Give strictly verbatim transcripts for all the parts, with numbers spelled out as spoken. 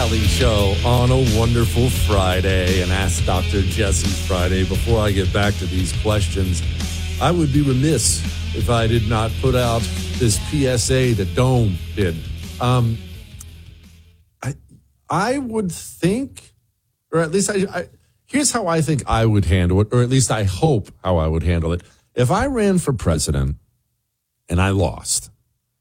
Cali Show on a wonderful Friday, and Ask Doctor Jesse's Friday. Before I get back to these questions, I would be remiss if I did not put out this P S A that Dome did. Um, I I would think, or at least I, I here's how I think I would handle it, or at least I hope how I would handle it. If I ran for president and I lost,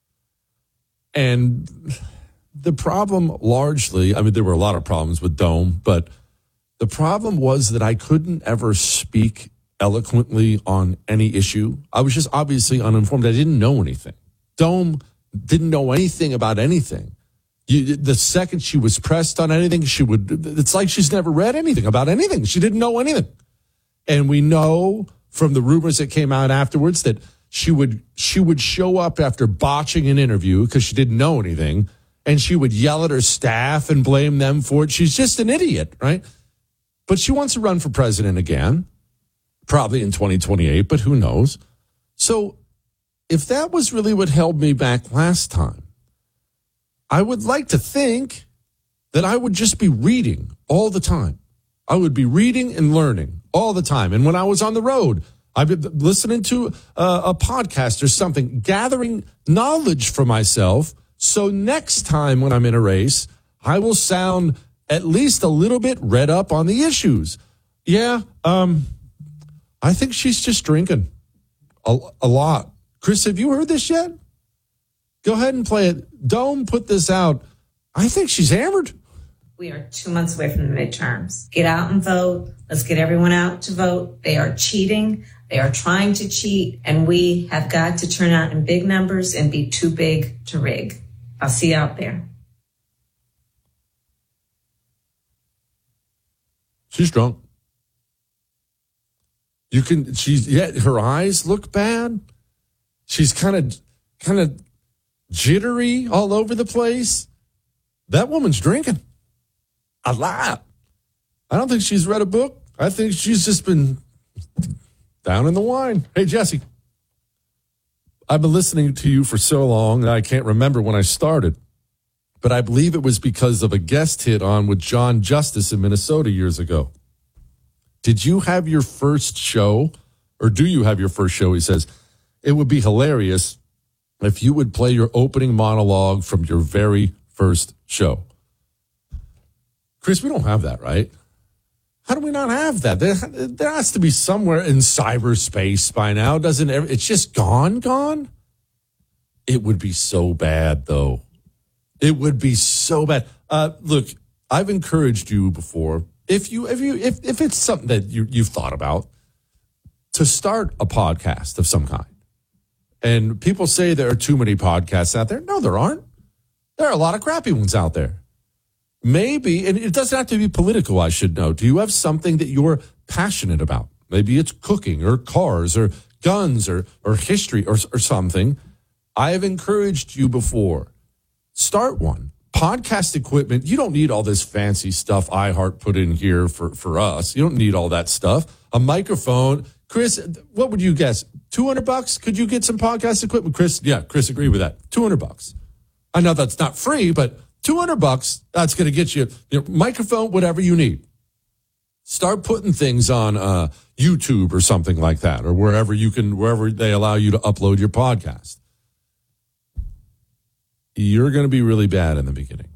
and the problem largely, I mean, there were a lot of problems with Dome, but the problem was that I couldn't ever speak eloquently on any issue. I was just obviously uninformed. I didn't know anything. Dome didn't know anything about anything. You, the second she was pressed on anything, she would, it's like she's never read anything about anything. She didn't know anything. And we know from the rumors that came out afterwards that she would, she would show up after botching an interview because she didn't know anything, and she would yell at her staff and blame them for it. She's just an idiot, right? But she wants to run for president again, probably in twenty twenty-eight, but who knows? So if that was really what held me back last time, I would like to think that I would just be reading all the time. I would be reading and learning all the time. And when I was on the road, I'd be listening to a, a podcast or something, gathering knowledge for myself. So next time when I'm in a race, I will sound at least a little bit read up on the issues. Yeah, um, I think she's just drinking a, a lot. Chris, have you heard this yet? Go ahead and play it. Dome put this out. I think she's hammered. We are two months away from the midterms. Get out and vote. Let's get everyone out to vote. They are cheating. They are trying to cheat. And we have got to turn out in big numbers and be too big to rig. I'll see you out there. She's drunk. You can, she's, yeah, her eyes look bad. She's kind of, kind of jittery all over the place. That woman's drinking a lot. I don't think she's read a book. I think she's just been down in the wine. Hey, Jesse, I've been listening to you for so long that I can't remember when I started, but I believe it was because of a guest hit on with John Justice in Minnesota years ago. Did you have your first show, or do you have your first show? He says, it would be hilarious if you would play your opening monologue from your very first show. Chris, we don't have that, right? How do we not have that? There, there has to be somewhere in cyberspace by now. Doesn't ever, it's just gone, gone? It would be so bad, though. It would be so bad. Uh, look, I've encouraged you before. If you, if you, if if it's something that you you've thought about, to start a podcast of some kind. And people say there are too many podcasts out there. No, there aren't. There are a lot of crappy ones out there. Maybe, and it doesn't have to be political, I should know. Do you have something that you're passionate about? Maybe it's cooking or cars or guns or or history or or something. I have encouraged you before. Start one. Podcast equipment, you don't need all this fancy stuff iHeart put in here for, for us. You don't need all that stuff. A microphone. Chris, what would you guess? two hundred bucks? Could you get some podcast equipment? Chris, yeah, Chris agreed with that. two hundred bucks. I know that's not free, but two hundred bucks, that's going to get you, you know, microphone, whatever you need. Start putting things on uh, YouTube or something like that, or wherever you can, wherever they allow you to upload your podcast. You're going to be really bad in the beginning.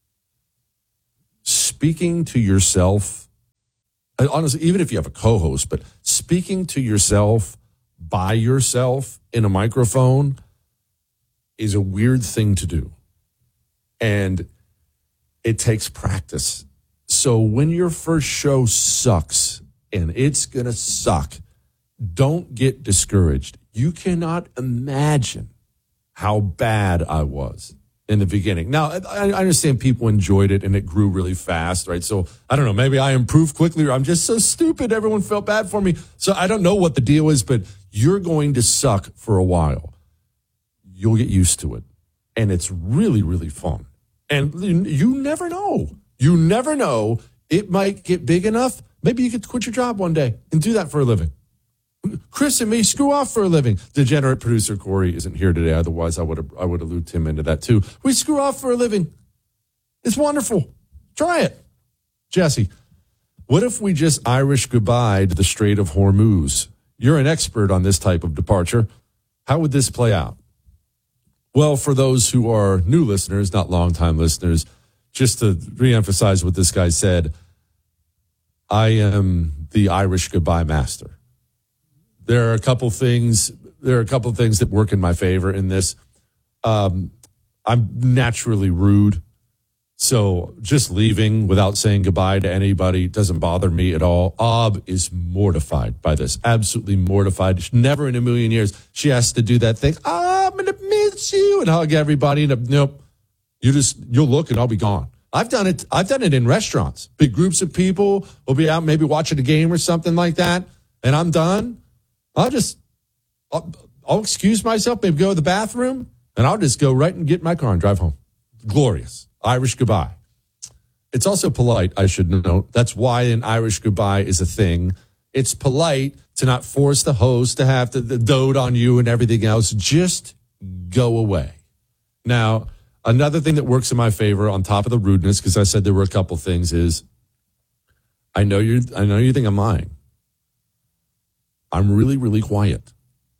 Speaking to yourself, honestly, even if you have a co-host, but speaking to yourself by yourself in a microphone is a weird thing to do. And it takes practice. So when your first show sucks, and it's going to suck, don't get discouraged. You cannot imagine how bad I was in the beginning. Now, I understand people enjoyed it and it grew really fast, right? So I don't know, maybe I improved quickly or I'm just so stupid. Everyone felt bad for me. So I don't know what the deal is, but you're going to suck for a while. You'll get used to it. And it's really, really fun. And you never know. You never know. It might get big enough. Maybe you get to quit your job one day and do that for a living. Chris and me screw off for a living. Degenerate producer Corey isn't here today. Otherwise, I would have I would have looped him into that too. We screw off for a living. It's wonderful. Try it. Jesse, what if we just Irish goodbye to the Strait of Hormuz? You're an expert on this type of departure. How would this play out? Well, for those who are new listeners, not longtime listeners, just to reemphasize what this guy said, I am the Irish goodbye master. There are a couple things. There are a couple things that work in my favor in this. Um, I'm naturally rude, so just leaving without saying goodbye to anybody doesn't bother me at all. Ob is mortified by this, absolutely mortified. Never in a million years she has to do that thing. Oh, I'm gonna miss you and hug everybody. And nope, you just you'll look and I'll be gone. I've done it. I've done it in restaurants. Big groups of people will be out, maybe watching a game or something like that, and I'm done. I'll just, I'll, I'll excuse myself, maybe go to the bathroom, and I'll just go right and get in my car and drive home. Glorious. Irish goodbye. It's also polite, I should note. That's why an Irish goodbye is a thing. It's polite to not force the host to have to dote on you and everything else. Just go away. Now, another thing that works in my favor on top of the rudeness, because I said there were a couple things, is I know you I know you think I'm lying. I'm really, really quiet.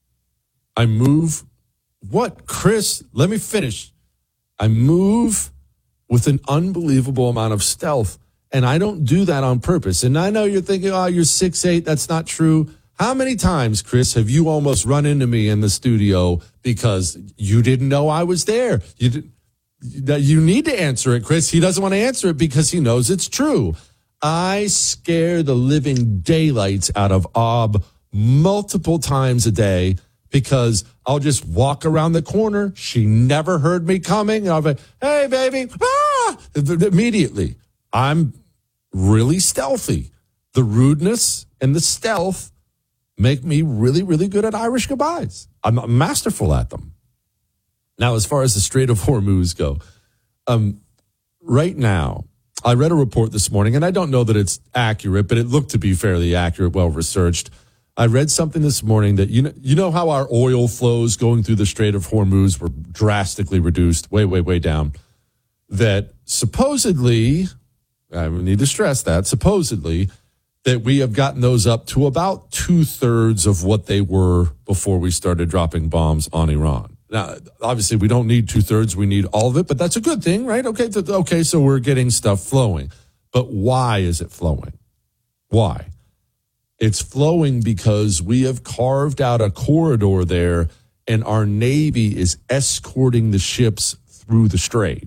I move. What, Chris? Let me finish. I move with an unbelievable amount of stealth, and I don't do that on purpose. And I know you're thinking, oh, you're six eight. That's not true. How many times, Chris, have you almost run into me in the studio because you didn't know I was there? You didn't. You need to answer it, Chris. He doesn't want to answer it because he knows it's true. I scare the living daylights out of Ob multiple times a day because I'll just walk around the corner. She never heard me coming. I'll be, hey, baby. Ah! Immediately. I'm really stealthy. The rudeness and the stealth make me really, really good at Irish goodbyes. I'm masterful at them. Now, as far as the Strait of Hormuz go, um, right now, I read a report this morning, and I don't know that it's accurate, but it looked to be fairly accurate, well-researched. I read something this morning that, you know, you know how our oil flows going through the Strait of Hormuz were drastically reduced, way, way, way down, that supposedly, I need to stress that, supposedly, that we have gotten those up to about two-thirds of what they were before we started dropping bombs on Iran. Now, obviously, we don't need two-thirds. We need all of it, but that's a good thing, right? Okay, th- okay, so we're getting stuff flowing. But why is it flowing? Why? It's flowing because we have carved out a corridor there, and our Navy is escorting the ships through the strait.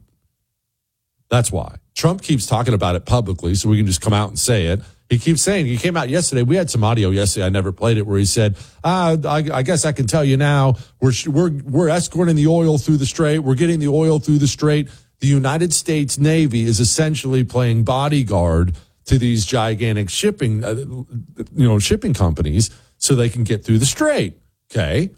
That's why. Trump keeps talking about it publicly, so we can just come out and say it. He keeps saying, he came out yesterday. We had some audio yesterday. I never played it, where he said, ah, I, I guess I can tell you now, we're, we're, we're escorting the oil through the strait. We're getting the oil through the strait. The United States Navy is essentially playing bodyguard to these gigantic shipping, uh, you know, shipping companies so they can get through the strait. Okay.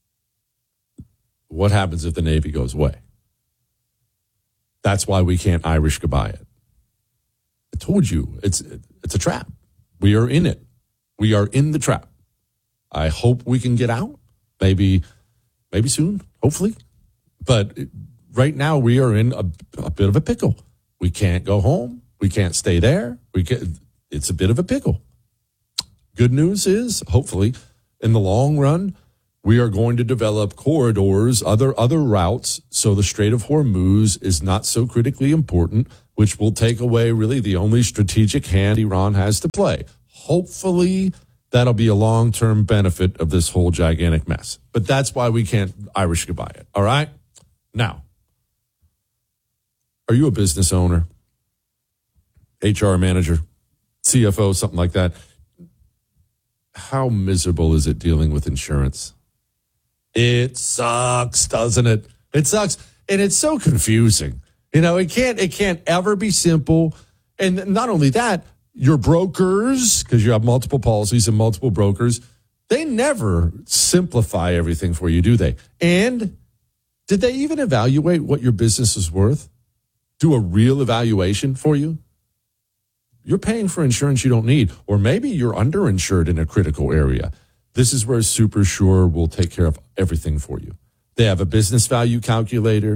What happens if the Navy goes away? That's why we can't Irish goodbye it. I told you, it's it's a trap. We are in it. We are in the trap. I hope we can get out. Maybe, maybe soon, hopefully. But right now we are in a, a bit of a pickle. We can't go home. We can't stay there. We can, it's a bit of a pickle. Good news is, hopefully, in the long run, we are going to develop corridors, other other routes, so the Strait of Hormuz is not so critically important, which will take away really the only strategic hand Iran has to play. Hopefully, that'll be a long-term benefit of this whole gigantic mess. But that's why we can't Irish goodbye it, all right? Now, are you a business owner, H R manager, C F O, something like that? How miserable is it dealing with insurance? It sucks, doesn't it? It sucks. And it's so confusing. You know, it can't, it can't ever be simple. And not only that, your brokers, because you have multiple policies and multiple brokers, they never simplify everything for you, do they? And did they even evaluate what your business is worth? Do a real evaluation for you? You're paying for insurance you don't need, or maybe you're underinsured in a critical area. This is where SuperSure will take care of everything for you. They have a business value calculator.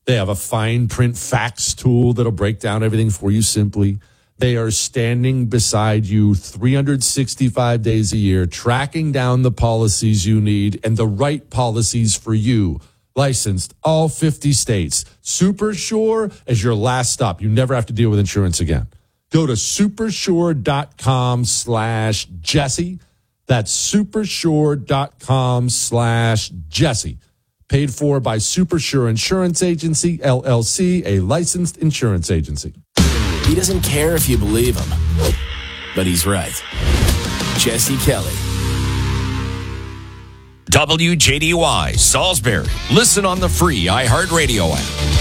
They have a fine print facts tool that'll break down everything for you simply. They are standing beside you three hundred sixty-five days a year, tracking down the policies you need and the right policies for you. Licensed all fifty states. SuperSure is your last stop. You never have to deal with insurance again. Go to supersure.com slash Jesse. That's supersure.com slash Jesse. Paid for by Supersure Insurance Agency, L L C, a licensed insurance agency. He doesn't care if you believe him, but he's right. Jesse Kelly. W J D Y, Salisbury. Listen on the free iHeartRadio app.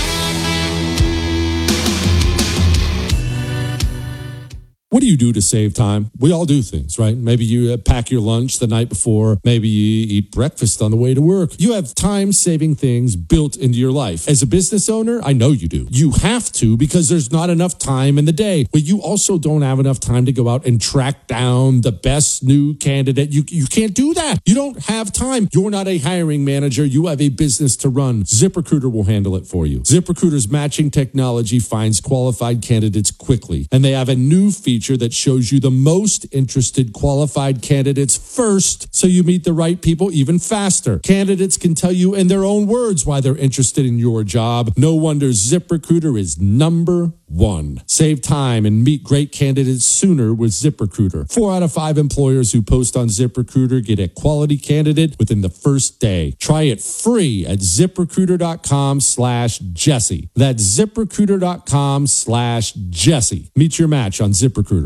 What do you do to save time? We all do things, right? Maybe you uh, pack your lunch the night before. Maybe you eat breakfast on the way to work. You have time-saving things built into your life. As a business owner, I know you do. You have to because there's not enough time in the day. But you also don't have enough time to go out and track down the best new candidate. You, you can't do that. You don't have time. You're not a hiring manager. You have a business to run. ZipRecruiter will handle it for you. ZipRecruiter's matching technology finds qualified candidates quickly. And they have a new feature that shows you the most interested qualified candidates first, so you meet the right people even faster. Candidates can tell you in their own words why they're interested in your job. No wonder ZipRecruiter is number one. Save time and meet great candidates sooner with ZipRecruiter. Four out of five employers who post on ZipRecruiter get a quality candidate within the first day. Try it free at ZipRecruiter.com slash Jesse. That's ZipRecruiter.com slash Jesse. Meet your match on ZipRecruiter.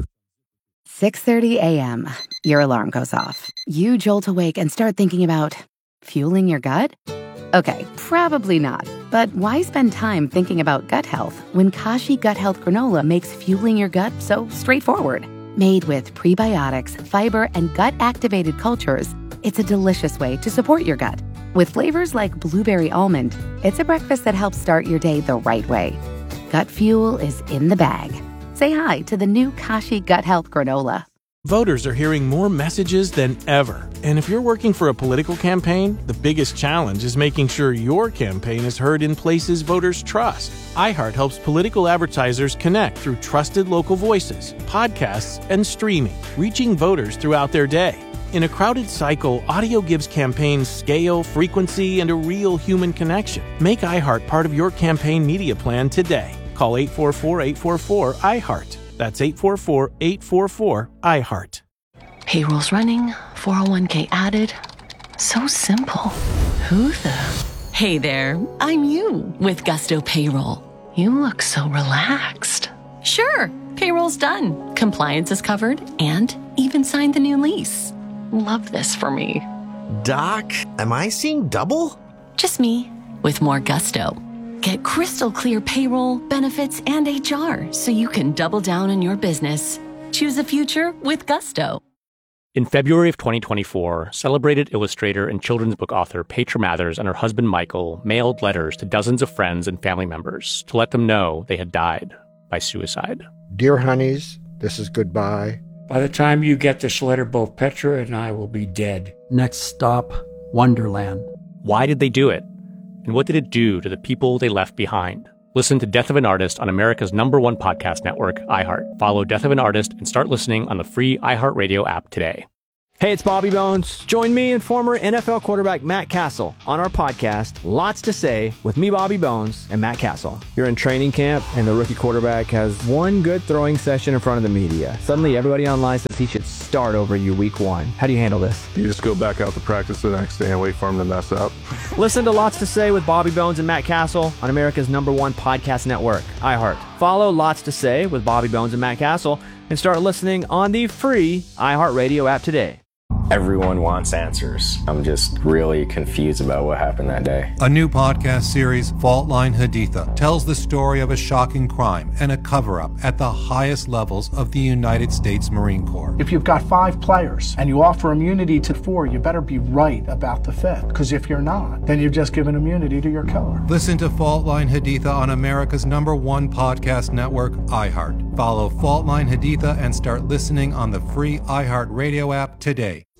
six thirty a.m. Your alarm goes off. You jolt awake and start thinking about fueling your gut? Okay, probably not. But why spend time thinking about gut health when Kashi Gut Health Granola makes fueling your gut so straightforward? Made with prebiotics, fiber, and gut-activated cultures, it's a delicious way to support your gut. With flavors like blueberry almond, it's a breakfast that helps start your day the right way. Gut fuel is in the bag. Say hi to the new Kashi Gut Health Granola. Voters are hearing more messages than ever. And if you're working for a political campaign, the biggest challenge is making sure your campaign is heard in places voters trust. iHeart helps political advertisers connect through trusted local voices, podcasts, and streaming, reaching voters throughout their day. In a crowded cycle, audio gives campaigns scale, frequency, and a real human connection. Make iHeart part of your campaign media plan today. Call eight four four, eight four four, iHeart. That's eight four four, eight four four, iHeart. Payroll's running, four oh one k added. So simple. Who the? Hey there, I'm you with Gusto Payroll. You look so relaxed. Sure, payroll's done. Compliance is covered and even signed the new lease. Love this for me. Doc, am I seeing double? Just me with more gusto. Get crystal clear payroll, benefits, and H R so you can double down on your business. Choose a future with Gusto. In February of twenty twenty-four, celebrated illustrator and children's book author Petra Mathers and her husband Michael mailed letters to dozens of friends and family members to let them know they had died by suicide. Dear honeys, this is goodbye. By the time you get this letter, both Petra and I will be dead. Next stop, Wonderland. Why did they do it? And what did it do to the people they left behind? Listen to Death of an Artist on America's number one podcast network, iHeart. Follow Death of an Artist and start listening on the free iHeartRadio app today. Hey, it's Bobby Bones. Join me and former N F L quarterback Matt Castle on our podcast, Lots to Say, with me, Bobby Bones, and Matt Castle. You're in training camp, and the rookie quarterback has one good throwing session in front of the media. Suddenly, everybody online says he should start over you week one. How do you handle this? You just go back out to practice the next day and wait for him to mess up. Listen to Lots to Say with Bobby Bones and Matt Castle on America's number one podcast network, iHeart. Follow Lots to Say with Bobby Bones and Matt Castle and start listening on the free iHeartRadio app today. Everyone wants answers. I'm just really confused about what happened that day. A new podcast series, Fault Line Haditha, tells the story of a shocking crime and a cover-up at the highest levels of the United States Marine Corps. If you've got five players and you offer immunity to four, you better be right about the fifth. Because if you're not, then you've just given immunity to your killer. Listen to Fault Line Haditha on America's number one podcast network, iHeart. Follow Fault Line Haditha and start listening on the free iHeartRadio app today.